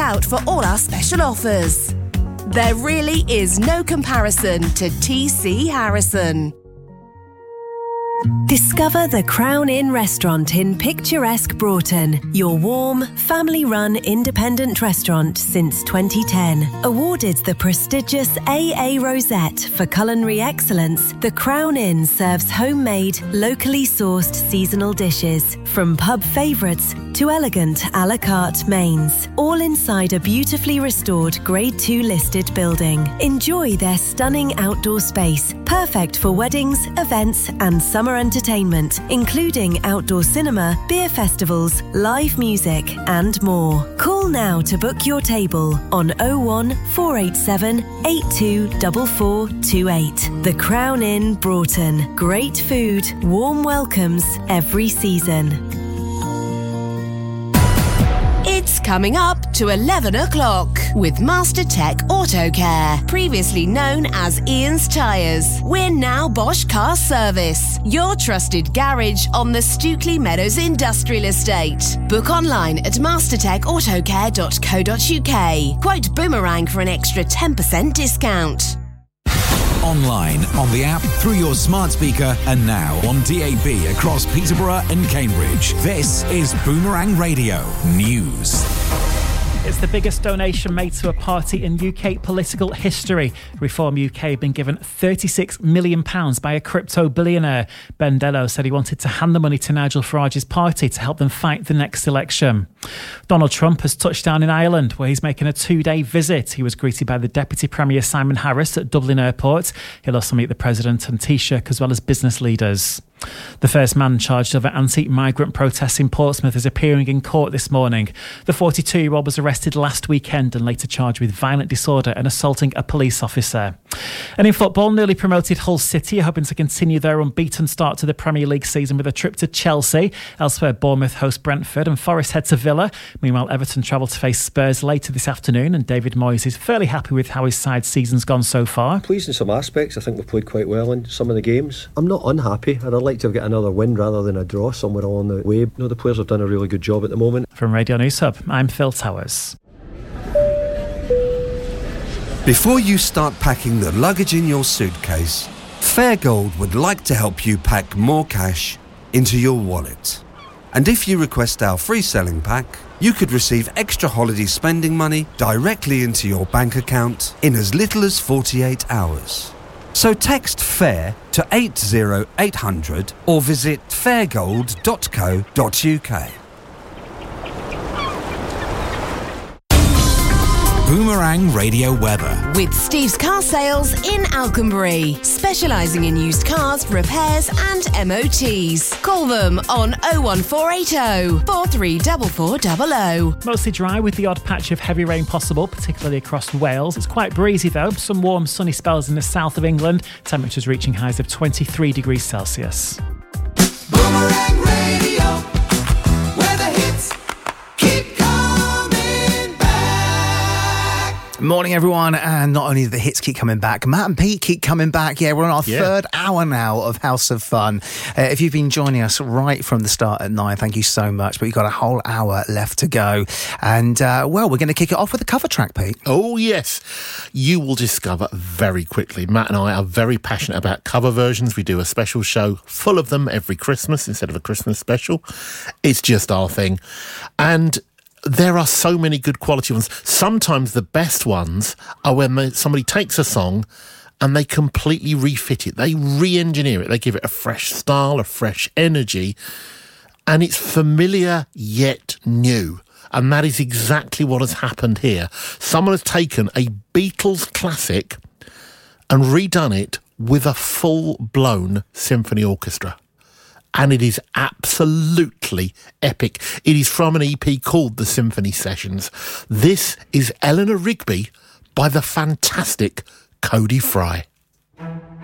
out for all our special offers. There really is no comparison to TC Harrison. Discover the Crown Inn restaurant in picturesque Broughton, your warm, family-run independent restaurant since 2010. Awarded the prestigious AA Rosette for culinary excellence, the Crown Inn serves homemade, locally sourced seasonal dishes, from pub favourites to elegant a la carte mains, all inside a beautifully restored Grade 2 listed building. Enjoy their stunning outdoor space, perfect for weddings, events and summer entertainment, including outdoor cinema, beer festivals, live music and more. Call now to book your table on 01 487 824428. The Crown Inn Broughton. Great food, warm welcomes every season. It's coming up to 11 o'clock with Master Tech Auto Care, previously known as Ian's Tyres. We're now Bosch Car Service, your trusted garage on the Stookley Meadows Industrial Estate. Book online at mastertechautocare.co.uk. Quote Boomerang for an extra 10% discount. Online, on the app, through your smart speaker, and now on DAB across Peterborough and Cambridge. This is Boomerang Radio News. It's the biggest donation made to a party in UK political history. Reform UK have been given £36 million by a crypto billionaire. Ben Dello said he wanted to hand the money to Nigel Farage's party to help them fight the next election. Donald Trump has touched down in Ireland, where he's making a 2-day visit. He was greeted by the Deputy Premier Simon Harris at Dublin Airport. He'll also meet the President and Taoiseach, as well as business leaders. The first man charged over anti-migrant protests in Portsmouth is appearing in court this morning. The 42-year-old was arrested last weekend and later charged with violent disorder and assaulting a police officer. And in football, newly promoted Hull City are hoping to continue their unbeaten start to the Premier League season with a trip to Chelsea. Elsewhere, Bournemouth host Brentford and Forest head to Villa. Meanwhile, Everton travel to face Spurs later this afternoon, and David Moyes is fairly happy with how his side's season's gone so far. Pleased in some aspects. I think we've played quite well in some of the games. I'm not unhappy. I'd like to have got another win rather than a draw somewhere along the way. No, the players have done a really good job at the moment. From Radio News Hub, I'm Phil Towers. Before you start packing the luggage in your suitcase, Fairgold would like to help you pack more cash into your wallet. And if you request our free selling pack, you could receive extra holiday spending money directly into your bank account in as little as 48 hours. So text FAIR to 80800 or visit fairgold.co.uk. Boomerang Radio weather. With Steve's Car Sales in Alconbury, specialising in used cars, repairs and MOTs. Call them on 01480 434400. Mostly dry with the odd patch of heavy rain possible, particularly across Wales. It's quite breezy though. Some warm sunny spells in the south of England. Temperatures reaching highs of 23 degrees Celsius. Boomerang Radio, where the hits keep coming back. Morning, everyone. And not only do the hits keep coming back, Matt and Pete keep coming back. Yeah, we're on our third hour now of House of Fun. If you've been joining us right from the start at 9, thank you so much. But we've got a whole hour left to go. And, well, we're going to kick it off with a cover track, Pete. Oh, yes. You will discover very quickly. Matt and I are very passionate about cover versions. We do a special show full of them every Christmas instead of a Christmas special. It's just our thing. And there are so many good quality ones. Sometimes the best ones are when somebody takes a song and they completely refit it. They re-engineer it. They give it a fresh style, a fresh energy, and it's familiar yet new. And that is exactly what has happened here. Someone has taken a Beatles classic and redone it with a full-blown symphony orchestra. And it is absolutely epic. It is from an EP called The Symphony Sessions. This is Eleanor Rigby by the fantastic Cody Fry.